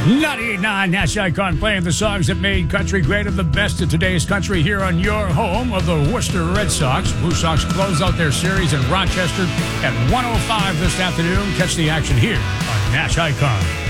98.9 Nash Icon playing the songs that made country great and the best of today's country here on your home of the Worcester Red Sox. Blue Sox close out their series in Rochester at 1:05 this afternoon. Catch the action here on Nash Icon.